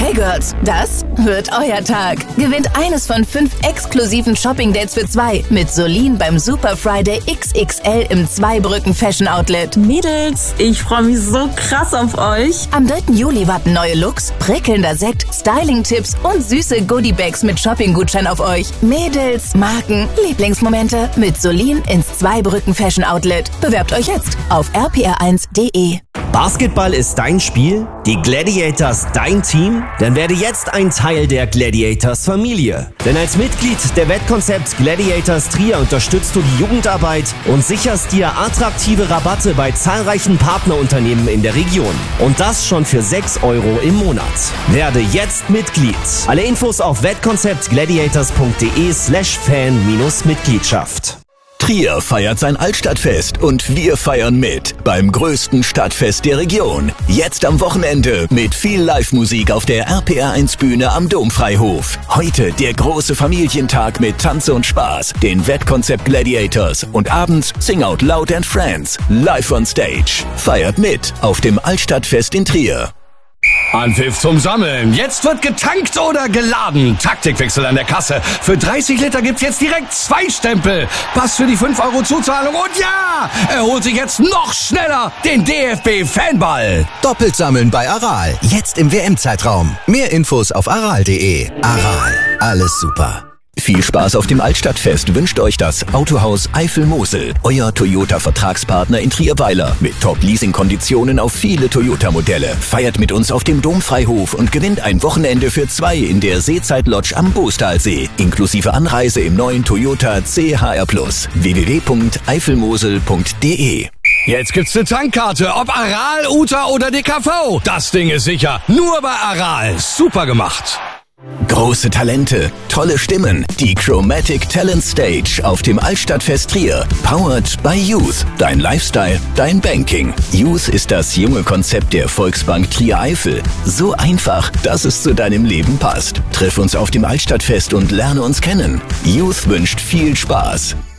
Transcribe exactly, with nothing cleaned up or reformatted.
Okay, Girls, das wird euer Tag. Gewinnt eines von fünf exklusiven Shopping-Dates für zwei mit Solin beim Super Friday X X L im Zweibrücken Fashion Outlet. Mädels, ich freue mich so krass auf euch. Am dritten Juli warten neue Looks, prickelnder Sekt, Styling-Tipps und süße Goodie-Bags mit Shopping-Gutschein auf euch. Mädels, Marken, Lieblingsmomente mit Solin ins Zweibrücken Fashion Outlet. Bewerbt euch jetzt auf r p r eins punkt d e. Basketball ist dein Spiel? Die Gladiators dein Team? Dann werde jetzt ein Teil der Gladiators Familie. Denn als Mitglied der Wettkonzept Gladiators Trier unterstützt du die Jugendarbeit und sicherst dir attraktive Rabatte bei zahlreichen Partnerunternehmen in der Region. Und das schon für sechs Euro im Monat. Werde jetzt Mitglied. Alle Infos auf wettkonzeptgladiators punkt d e slash fan Mitgliedschaft. Trier feiert sein Altstadtfest und wir feiern mit beim größten Stadtfest der Region. Jetzt am Wochenende mit viel Live-Musik auf der R P R eins Bühne am Domfreihof. Heute der große Familientag mit Tanz und Spaß, den Wettkonzept Gladiators und abends Sing Out Loud and Friends, live on stage. Feiert mit auf dem Altstadtfest in Trier. Anpfiff zum Sammeln. Jetzt wird getankt oder geladen. Taktikwechsel an der Kasse. Für dreißig Liter gibt's jetzt direkt zwei Stempel. Pass für die fünf Euro Zuzahlung. Und ja, er holt sich jetzt noch schneller den D F B-Fanball. Doppelt sammeln bei Aral. Jetzt im W M-Zeitraum. Mehr Infos auf aral punkt de. Aral. Alles super. Viel Spaß auf dem Altstadtfest wünscht euch das Autohaus Eifel-Mosel, euer Toyota-Vertragspartner in Trierweiler. Mit Top-Leasing-Konditionen auf viele Toyota-Modelle. Feiert mit uns auf dem Domfreihof und gewinnt ein Wochenende für zwei in der Seezeit-Lodge am Boostalsee. Inklusive Anreise im neuen Toyota C H R Plus. w w w punkt eifelmosel punkt d e. Jetzt gibt's eine Tankkarte, ob Aral, Uta oder D K V. Das Ding ist sicher. Nur bei Aral. Super gemacht. Große Talente, tolle Stimmen, die Chromatic Talent Stage auf dem Altstadtfest Trier. Powered by Youth, dein Lifestyle, dein Banking. Youth ist das junge Konzept der Volksbank Trier Eifel. So einfach, dass es zu deinem Leben passt. Triff uns auf dem Altstadtfest und lerne uns kennen. Youth wünscht viel Spaß.